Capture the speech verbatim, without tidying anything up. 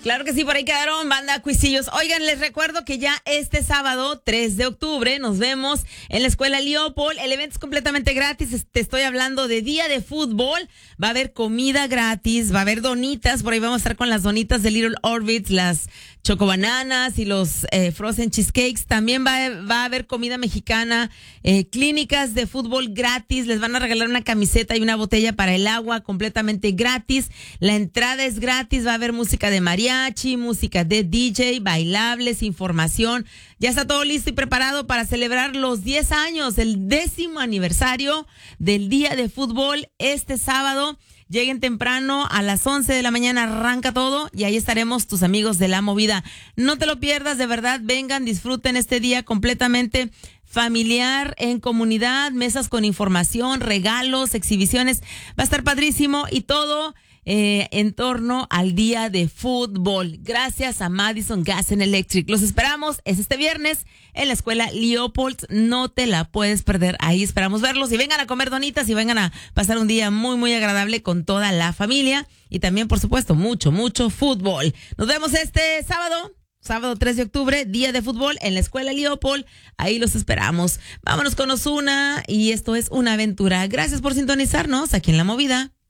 Claro que sí, por ahí quedaron banda cuisillos. Oigan, les recuerdo que ya este sábado, tres de octubre, nos vemos en la Escuela Leopold. El evento es completamente gratis. Te estoy hablando de día de fútbol. Va a haber comida gratis, va a haber donitas. Por ahí vamos a estar con las donitas de Little Orbits, las chocobananas y los eh, frozen cheesecakes. También va, va a haber comida mexicana, eh, clínicas de fútbol gratis. Les van a regalar una camiseta y una botella para el agua completamente gratis. La entrada es gratis. Va a haber música de mariachi, música de D J, bailables, información. Ya está todo listo y preparado para celebrar los diez años, el décimo aniversario del Día de Fútbol este sábado. Lleguen temprano, a las once de la mañana arranca todo y ahí estaremos tus amigos de La Movida. No te lo pierdas, de verdad, vengan, disfruten este día completamente familiar, en comunidad, mesas con información, regalos, exhibiciones. Va a estar padrísimo y todo eh, en torno al día de fútbol. Gracias a Madison Gas and Electric. Los esperamos, es este viernes en la Escuela Leopold. No te la puedes perder. Ahí esperamos verlos y vengan a comer donitas y vengan a pasar un día muy, muy agradable con toda la familia. Y también, por supuesto, mucho, mucho fútbol. Nos vemos este sábado. Sábado tres de octubre, día de fútbol en la Escuela Leopold. Ahí los esperamos. Vámonos con Ozuna y esto es Una Aventura. Gracias por sintonizarnos aquí en La Movida.